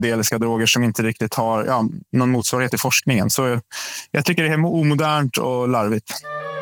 psykedeliska droger som inte riktigt har någon motsvarighet i forskningen. Så jag tycker det är omodernt och larvigt.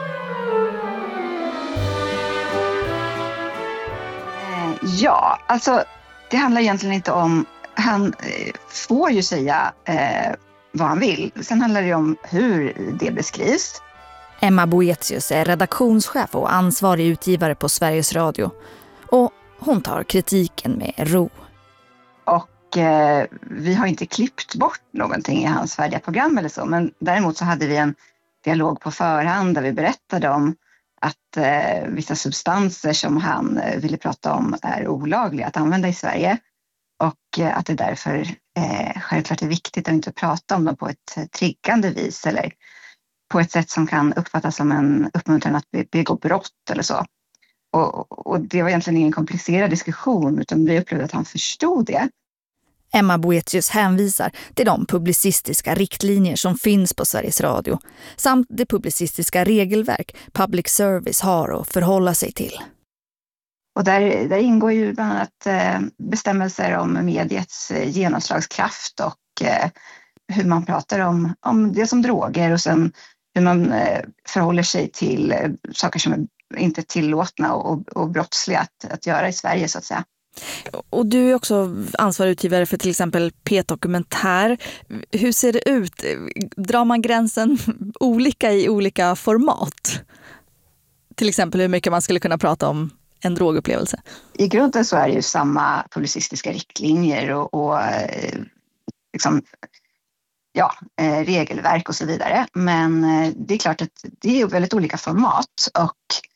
Ja, alltså det handlar egentligen inte om... Han får ju säga vad han vill. Sen handlar det om hur det beskrivs. Emma Boetius är redaktionschef och ansvarig utgivare på Sveriges Radio. Och hon tar kritiken med ro. Och vi har inte klippt bort någonting i hans färdiga program eller så. Men däremot så hade vi en dialog på förhand där vi berättade om att vissa substanser som han ville prata om är olagliga att använda i Sverige. Och att det därför självklart är viktigt att inte prata om dem på ett triggande vis eller på ett sätt som kan uppfattas som en uppmuntran att begå brott eller så. Och det var egentligen ingen komplicerad diskussion utan vi upplevde att han förstod det. Emma Boetius hänvisar till de publicistiska riktlinjer som finns på Sveriges Radio samt det publicistiska regelverk public service har att förhålla sig till. Och där ingår ju bland annat bestämmelser om mediets genomslagskraft och hur man pratar om det som droger och sen hur man förhåller sig till saker som är inte tillåtna och brottsliga att göra i Sverige så att säga. Och du är också ansvarig utgivare för till exempel P-dokumentär. Hur ser det ut? Drar man gränsen olika i olika format? Till exempel hur mycket man skulle kunna prata om en drogupplevelse? I grunden så är det ju samma publicistiska riktlinjer och liksom, regelverk och så vidare. Men det är klart att det är väldigt olika format och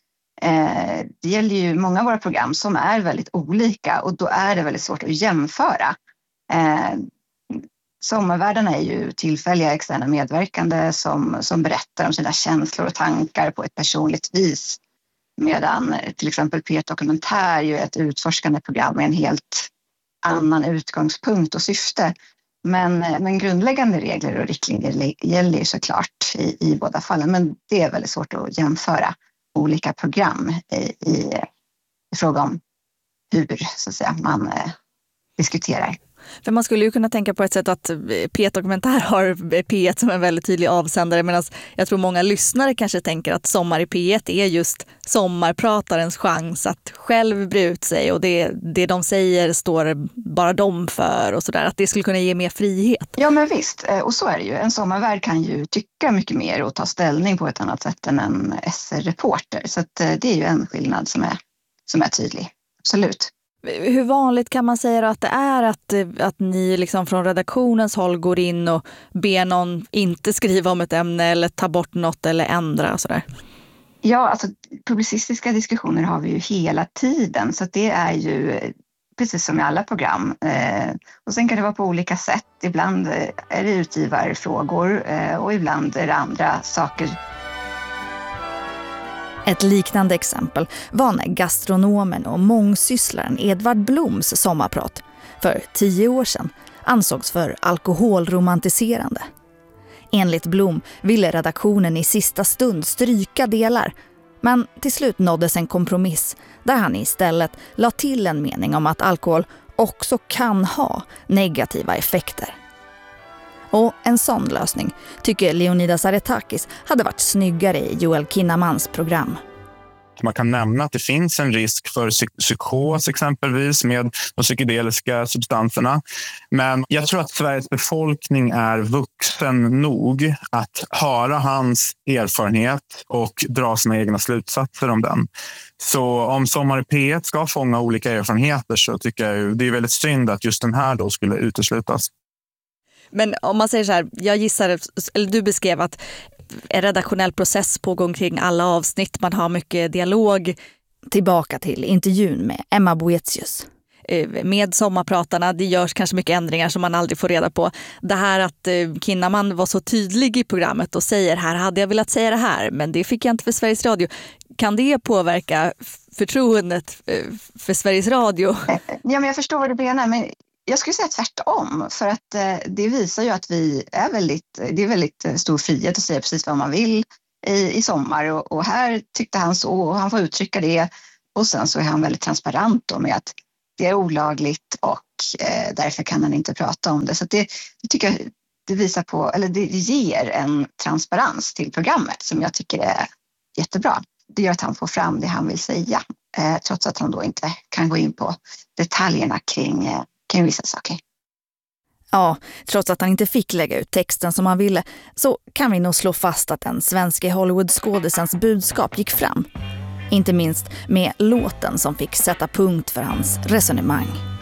det gäller ju många av våra program som är väldigt olika och då är det väldigt svårt att jämföra. Sommarvärdarna är ju tillfälliga externa medverkande som berättar om sina känslor och tankar på ett personligt vis. Medan till exempel P-dokumentär ju är ett utforskande program med en helt annan utgångspunkt och syfte. Men grundläggande regler och riktlinjer gäller ju såklart i båda fallen. Men det är väldigt svårt att jämföra olika program i fråga om hur så att säga, man diskuterar. För man skulle ju kunna tänka på ett sätt att P-dokumentär har P1 som en väldigt tydlig avsändare medan jag tror många lyssnare kanske tänker att Sommar i P1 är just sommarpratarens chans att själv bre ut sig och det de säger står bara de för och sådär. Att det skulle kunna ge mer frihet. Ja men visst, och så är det ju. En sommarvärd kan ju tycka mycket mer och ta ställning på ett annat sätt än en SR-reporter. Så att det är ju en skillnad som är tydlig. Absolut. Hur vanligt kan man säga att det är att ni liksom från redaktionens håll går in och ber någon inte skriva om ett ämne eller ta bort något eller ändra och sådär? Ja, alltså publicistiska diskussioner har vi ju hela tiden så det är ju precis som i alla program. Och sen kan det vara på olika sätt. Ibland är det utgivarfrågor och ibland är det andra saker. Ett liknande exempel var när gastronomen och mångsysslaren Edvard Bloms sommarprat för 10 år sedan ansågs för alkoholromantiserande. Enligt Blom ville redaktionen i sista stund stryka delar, men till slut nåddes en kompromiss där han istället la till en mening om att alkohol också kan ha negativa effekter. Och en sån lösning tycker Leonidas Aretakis hade varit snyggare i Joel Kinnamans program. Man kan nämna att det finns en risk för psykos exempelvis med de psykedeliska substanserna. Men jag tror att Sveriges befolkning är vuxen nog att höra hans erfarenhet och dra sina egna slutsatser om den. Så om Sommar i P1 ska fånga olika erfarenheter så tycker jag det är väldigt synd att just den här då skulle uteslutas. Men om man säger så här, jag gissar, eller du beskrev att en redaktionell process pågår kring alla avsnitt, man har mycket dialog. Tillbaka till intervjun med Emma Boetius. Med sommarpratarna, det görs kanske mycket ändringar som man aldrig får reda på. Det här att Kinnaman var så tydlig i programmet och säger här hade jag velat säga det här, men det fick jag inte för Sveriges Radio. Kan det påverka förtroendet för Sveriges Radio? Ja, men jag förstår vad du menar, men jag skulle säga tvärtom, för att det visar ju att det är väldigt stor frihet att säga precis vad man vill i sommar och här tyckte han så och han får uttrycka det och sen så är han väldigt transparent då med att det är olagligt och därför kan han inte prata om det. Så det tycker jag det visar på, eller det ger en transparens till programmet som jag tycker är jättebra. Det gör att han får fram det han vill säga, trots att han då inte kan gå in på detaljerna kring vissa saker. Ja, trots att han inte fick lägga ut texten som han ville så kan vi nog slå fast att den svenska Hollywood-skådisens budskap gick fram. Inte minst med låten som fick sätta punkt för hans resonemang.